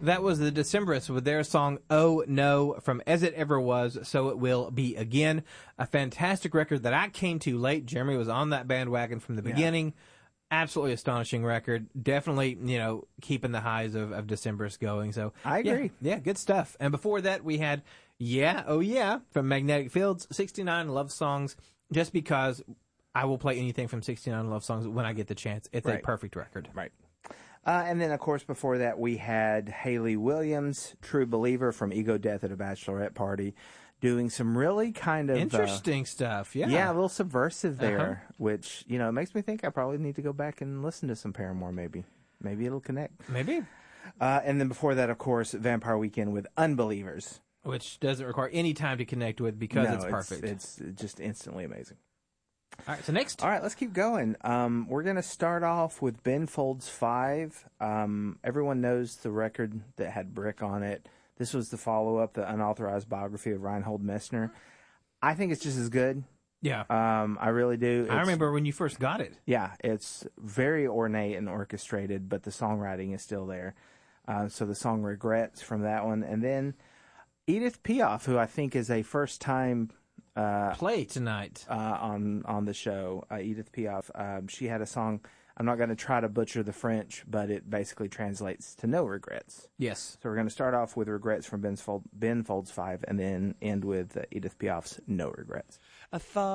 That was the Decemberists with their song Oh No from As It Ever Was, So It Will Be Again. A fantastic record that I came to late. Jeremy was on that bandwagon from the beginning. Absolutely astonishing record. Definitely, keeping the highs of Decemberists going. So I agree. Yeah, good stuff. And before that, we had Yeah, Oh Yeah from Magnetic Fields, 69 Love Songs, just because I will play anything from 69 Love Songs when I get the chance. It's a perfect record. Right. And then, of course, before that, we had Hayley Williams, True Believer from Ego Death at a Bachelorette Party, doing some really kind of interesting stuff. Yeah. Yeah, a little subversive there, which, it makes me think I probably need to go back and listen to some Paramore maybe. Maybe it'll connect. Maybe. And then before that, of course, Vampire Weekend with Unbelievers. Which doesn't require any time to connect with because it's perfect. It's just instantly amazing. All right, so next. All right, let's keep going. We're going to start off with Ben Folds 5. Everyone knows the record that had Brick on it. This was the follow-up, the unauthorized biography of Reinhold Messner. I think it's just as good. Yeah. I really do. I remember when you first got it. Yeah, it's very ornate and orchestrated, but the songwriting is still there. So the song Regrets from that one. And then Edith Piaf, who I think is a first-time play tonight on the show. Edith Piaf. She had a song. I'm not going to try to butcher the French, but it basically translates to No Regrets. Yes. So we're going to start off with Regrets from Ben Folds 5, and then end with Edith Piaf's No Regrets. I thought